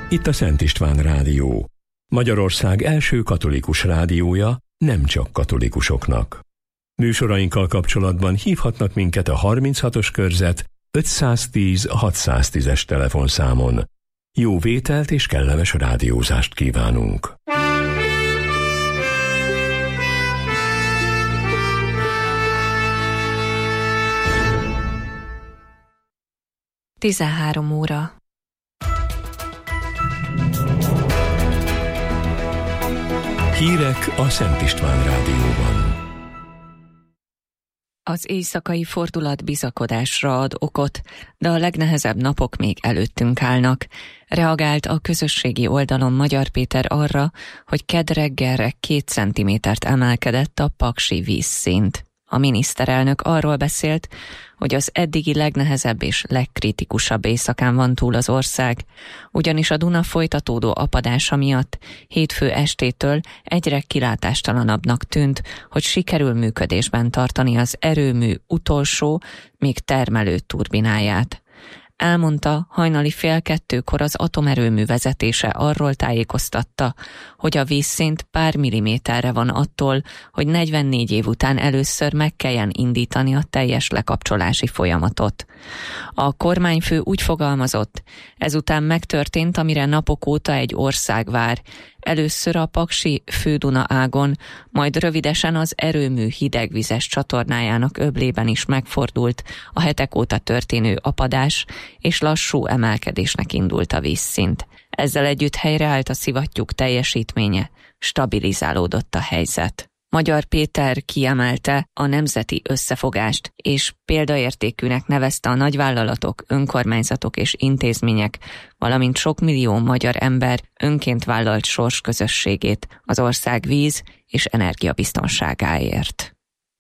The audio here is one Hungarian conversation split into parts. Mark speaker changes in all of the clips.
Speaker 1: Itt a Szent István Rádió. Magyarország első katolikus rádiója, nem csak katolikusoknak. Műsorainkkal kapcsolatban hívhatnak minket a 36-os körzet 510 610-es telefonszámon. Jó vételt és kellemes rádiózást kívánunk!
Speaker 2: Tizenhárom óra.
Speaker 1: Hírek a Szent István Rádióban.
Speaker 2: Az éjszakai fordulat bizakodásra ad okot, de a legnehezebb napok még előttünk állnak. Reagált a közösségi oldalon Magyar Péter arra, hogy kedd reggelre 2 centimétert emelkedett a paksi vízszint. A miniszterelnök arról beszélt, hogy az eddigi legnehezebb és legkritikusabb éjszakán van túl az ország, ugyanis a Duna folytatódó apadása miatt hétfő estétől egyre kilátástalanabbnak tűnt, hogy sikerül működésben tartani az erőmű utolsó, még termelő turbináját. Elmondta, hajnali 1:30 az atomerőmű vezetése arról tájékoztatta, hogy a vízszint pár milliméterre van attól, hogy 44 év után először meg kelljen indítani a teljes lekapcsolási folyamatot. A kormányfő úgy fogalmazott, ezután megtörtént, amire napok óta egy ország vár. Először a Paksi Fő-Duna ágon, majd rövidesen az erőmű hidegvizes csatornájának öblében is megfordult a hetek óta történő apadás, és lassú emelkedésnek indult a vízszint. Ezzel együtt helyreállt a szivattyúk teljesítménye, stabilizálódott a helyzet. Magyar Péter kiemelte a nemzeti összefogást, és példaértékűnek nevezte a nagyvállalatok, önkormányzatok és intézmények, valamint sok millió magyar ember önként vállalt sorsközösségét az ország víz- és energiabiztonságáért.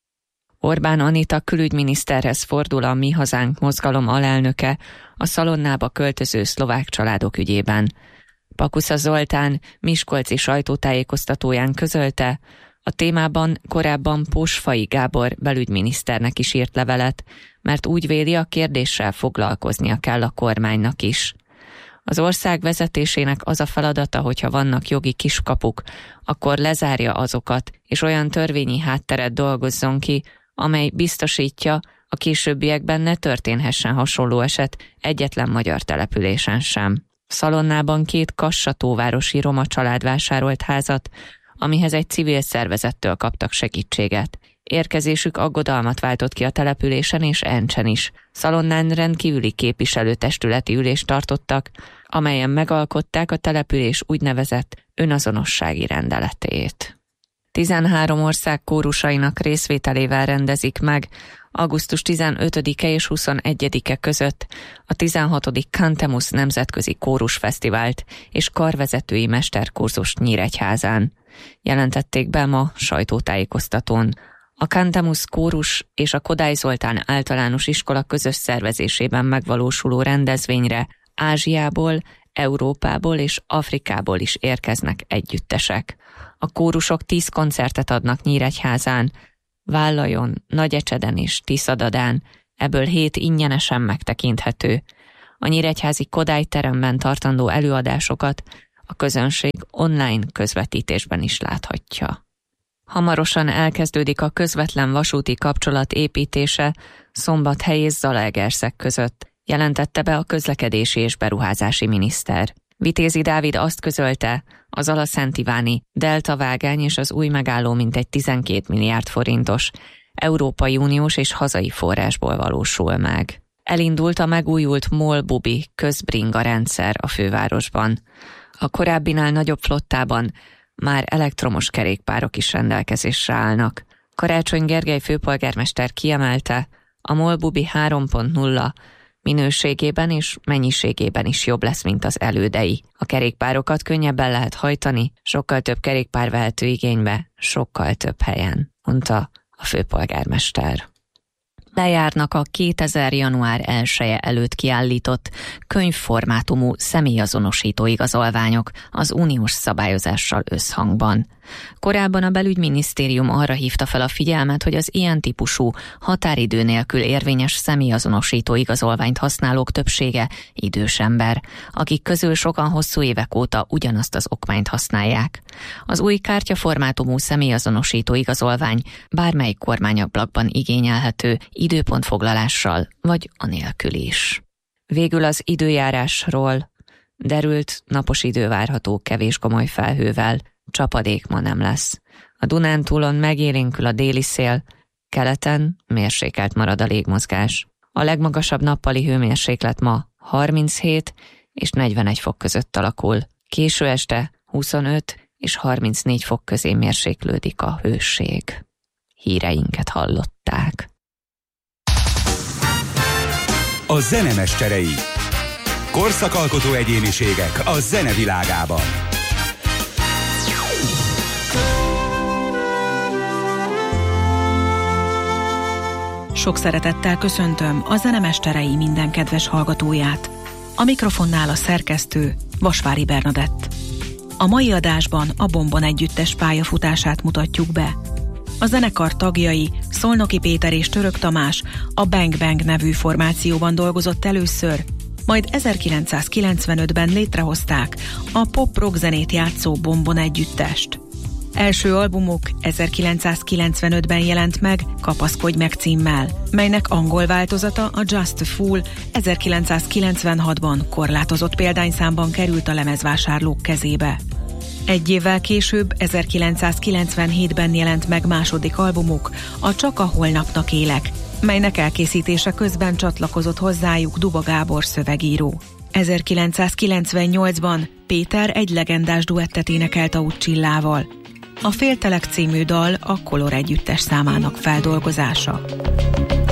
Speaker 2: Orbán Anita külügyminiszterhez fordul a Mi Hazánk mozgalom alelnöke a Szalonnába költöző szlovák családok ügyében. Pakusza Zoltán miskolci sajtótájékoztatóján közölte, a témában korábban Posfai Gábor belügyminiszternek is írt levelet, mert úgy véli, a kérdéssel foglalkoznia kell a kormánynak is. Az ország vezetésének az a feladata, hogyha vannak jogi kiskapuk, akkor lezárja azokat, és olyan törvényi hátteret dolgozzon ki, amely biztosítja, a későbbiekben ne történhessen hasonló eset egyetlen magyar településen sem. Szalonnában 2 Kassatóvárosi roma család vásárolt házat, amihez egy civil szervezettől kaptak segítséget. Érkezésük aggodalmat váltott ki a településen és Encsen is. Szalonnán rendkívüli képviselőtestületi ülést tartottak, amelyen megalkották a település úgynevezett önazonossági rendeletét. 13 ország kórusainak részvételével rendezik meg augusztus 15-e és 21-e között a 16. Cantemus Nemzetközi Kórusfesztivált és karvezetői mesterkurzust Nyíregyházán. Jelentették be ma sajtótájékoztatón. A Cantemus kórus és a Kodály Zoltán általános iskola közös szervezésében megvalósuló rendezvényre Ázsiából, Európából és Afrikából is érkeznek együttesek. A kórusok 10 koncertet adnak Nyíregyházán, Vállajon, Nagyecseden és Tiszadadán, ebből 7 ingyenesen megtekinthető. A nyíregyházi Kodály teremben tartandó előadásokat a közönség online közvetítésben is láthatja. Hamarosan elkezdődik a közvetlen vasúti kapcsolat építése Szombathely és Zalaegerszeg között, jelentette be a közlekedési és beruházási miniszter. Vitézi Dávid azt közölte, az Alaszent-Iváni Delta vágány és az új megálló mintegy 12 milliárd forintos Európai Uniós és hazai forrásból valósul meg. Elindult a megújult MOL-Bubi közbringa rendszer a fővárosban. A korábbinál nagyobb flottában már elektromos kerékpárok is rendelkezésre állnak. Karácsony Gergely főpolgármester kiemelte, a MOL-Bubi 3.0 minőségében és mennyiségében is jobb lesz, mint az elődei. A kerékpárokat könnyebben lehet hajtani, sokkal több kerékpár vehető igénybe, sokkal több helyen, mondta a főpolgármester. Lejárnak a 2000. január 1-e előtt kiállított könyvformátumú személyazonosító igazolványok az uniós szabályozással összhangban. Korábban a belügyminisztérium arra hívta fel a figyelmet, hogy az ilyen típusú határidő nélkül érvényes személyazonosító igazolványt használók többsége idős ember, akik közül sokan hosszú évek óta ugyanazt az okmányt használják. Az új kártyaformátumú személyazonosító igazolvány bármelyik kormányablakban igényelhető időpontfoglalással vagy anélkül is. Végül az időjárásról. Derült, napos idő várható kevés komoly felhővel, csapadék ma nem lesz. A Dunántúlon megélénkül a déli szél, keleten mérsékelt marad a légmozgás. A legmagasabb nappali hőmérséklet ma 37 és 41 fok között alakul. Késő este 25 és 34 fok közé mérséklődik a hőség. Híreinket hallották.
Speaker 3: A zenemesterei. Korszakalkotó egyéniségek a zenevilágában.
Speaker 4: Sok szeretettel köszöntöm a zenemesterei minden kedves hallgatóját. A mikrofonnál a szerkesztő, Vasvári Bernadett. A mai adásban a Bombon együttes pályafutását mutatjuk be. A zenekar tagjai, Szolnoki Péter és Török Tamás a Bang Bang nevű formációban dolgozott először, majd 1995-ben létrehozták a pop-rock zenét játszó Bombon együttest. Első albumuk 1995-ben jelent meg Kapaszkodj meg címmel, melynek angol változata a Just a Fool 1996-ban korlátozott példányszámban került a lemezvásárlók kezébe. Egy évvel később, 1997-ben jelent meg második albumuk, a Csak a holnapnak élek, melynek elkészítése közben csatlakozott hozzájuk Duba Gábor szövegíró. 1998-ban Péter egy legendás duettet énekelt Auth Csillával. A Féltelek című dal a Color együttes számának feldolgozása.